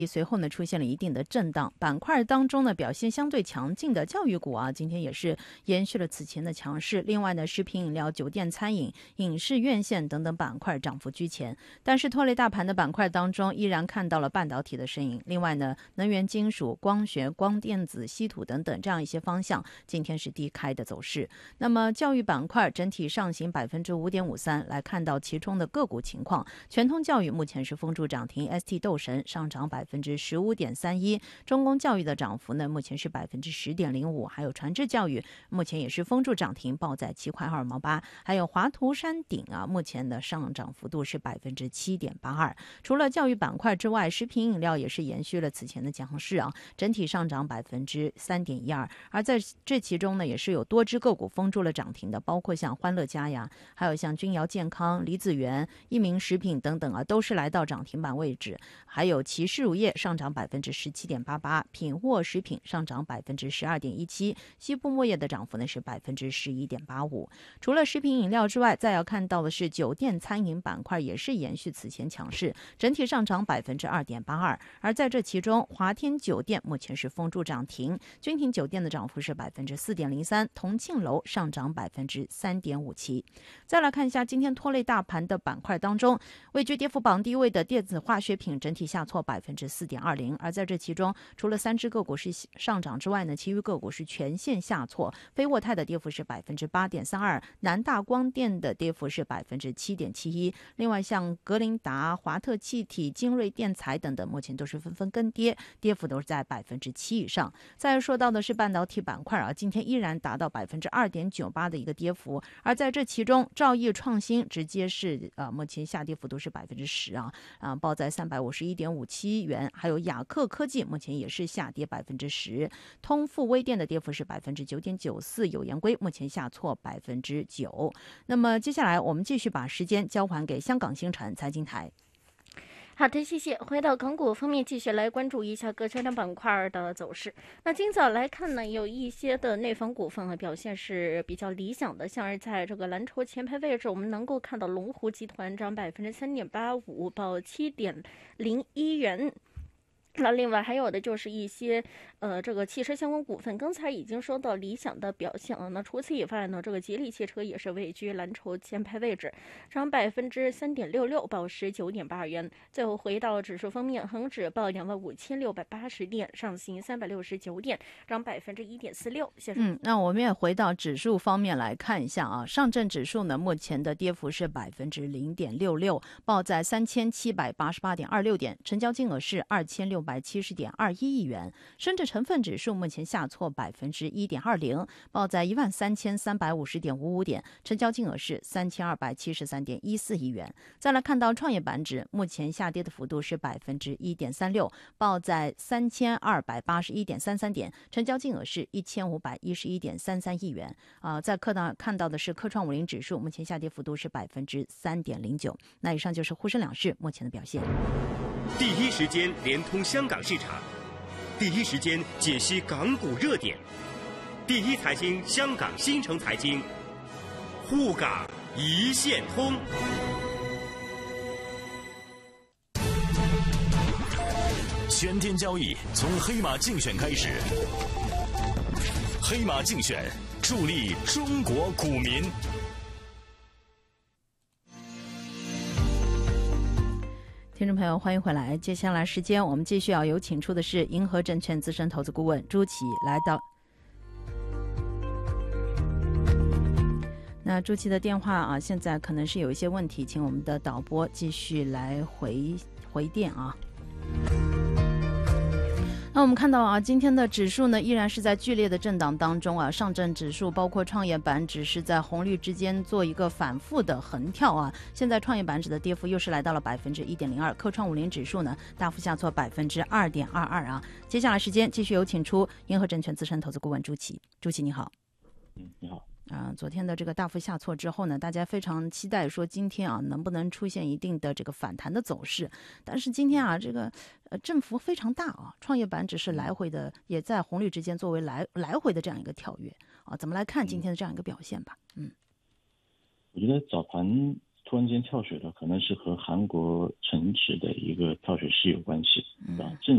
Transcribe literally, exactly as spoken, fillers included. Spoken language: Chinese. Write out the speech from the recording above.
随后呢出现了一定的震荡，板块当中呢表现相对强劲的教育股啊，今天也是延续了此前的强势。另外呢，食品饮料、酒店餐饮、影视院线等等板块涨幅居前，但是拖累大盘的板块当中依然看到了半导体的身影。另外呢，能源、金属、光学、光电子、稀土等等这样一些方向，今天是低开的走势。那么教育板块整体上行百分之五点五三，来看到其中的个股情况，全通教育目前是封住涨停 ，S T 斗神上涨百分之十五点三一，中公教育的涨幅呢目前是百分之十点零五，还有传智教育目前也是封住涨停，报在七块二毛八，还有华图山鼎啊，目前的上涨幅度是百分之七点八二。除了教育板块之外，食品饮料也是延续了此前的强势啊，整体上涨百分之三点一二，而在这其中呢，也是有多只个股封住了涨停的，包括像欢乐家呀，还有像君瑶健康、李子源、一鸣食品等等啊，都是来到涨停板位置。还有骑士乳业上涨百分之十七点八八，品沃食品上涨百分之十二点一七，西部墨业的涨幅呢是百分之十一点八五。除了食品饮料之外，再要看到的是酒店餐饮板块也是延续此前强势，整体上涨百分之二点八二。而在这其中，华天酒店目前是封住涨停，君庭酒店的涨幅是百分之四点零三，同庆楼上涨百分之三点五七。再来看一下今天拖累大盘的板块当中，位居跌幅榜第一位的电子化学品整体下挫百分之四点二零，而在这其中，除了三只个股是上涨之外呢，其余个股是全线下挫。飞沃泰的跌幅是百分之八点三二，南大光电的跌幅是百分之七点七一。另外，像格林达、华特气体、精锐电材等等，目前都是纷纷跟跌，跌幅都是在百分之七以上。再说到的是半导体板块啊，今天依然达到百分之二点九八的一个跌幅，而在这其中，兆易创新直接是呃目前下跌幅度是百分之十啊啊，报在三百五十一点五七元，还有雅克科技目前也是下跌百分之十，通富微电的跌幅是百分之九点九四，有言硅目前下挫百分之九。那么接下来我们继续把时间交还给香港星辰财经台。 好的，谢谢。回到港股方面，继续来关注一下各相关板块的走势。那今早来看呢，有一些的内房股份啊表现是比较理想的，像是在这个蓝筹前排位置，我们能够看到龙湖集团涨百分之三点八五，报七点零一元。那另外还有的就是一些呃这个汽车相关股份，刚才已经说到理想的表现啊。那除此以外呢，这个吉利汽车也是位居蓝筹前排位置，涨百分之三点六六，报十九点八二元。最后回到指数方面，恒指报两万五千六百八十点，上行三百六十九点，涨百分之一点四六。 嗯，那我们也回到指数方面来看一下啊，上证指数呢目前的跌幅是百分之零点六六，报在三千七百八十八点二六点，成交金额是二千六百七十点二一亿元。深圳成分指数目前下挫百分之一点二零，报在一万三千三百五十点五五点，成交金额是三千二百七十三点一四亿元。再来看到创业板指，目前下跌的幅度是百分之一点三六，报在三千二百八十一点三三点，成交金额是一千五百一十一点三三亿元。啊、呃，在课堂看到的是科创五零指数，目前下跌幅度是百分之三点零九。那以上就是沪深两市目前的表现。 第一时间连通香港市场，第一时间解析港股热点，第一财经香港新城财经，沪港一线通。 全天交易从黑马竞选开始，黑马竞选助力中国股民。 听众朋友，欢迎回来。接下来时间，我们继续要有请出的是银河证券资深投资顾问朱琦来到。那朱琦的电话啊，现在可能是有一些问题，请我们的导播继续来回回电啊。那我们看到啊，今天的指数呢依然是在剧烈的震荡当中啊，上证指数包括创业板指是在红绿之间做一个反复的横跳啊。现在创业板指的跌幅又是来到了百分之一点零二，科创五零指数呢大幅下挫百分之二点二二啊。接下来时间继续有请出银河证券资深投资顾问朱琦，朱琦你好。 嗯，你好。 啊、呃，昨天的这个大幅下挫之后呢，大家非常期待说今天啊能不能出现一定的这个反弹的走势，但是今天啊这个呃振幅非常大啊，创业板只是来回的，也在红绿之间作为来来回的这样一个跳跃啊，怎么来看今天的这样一个表现吧？嗯， 我觉得早盘突然间跳水的，可能是和韩国城池的一个跳水师有关系，啊，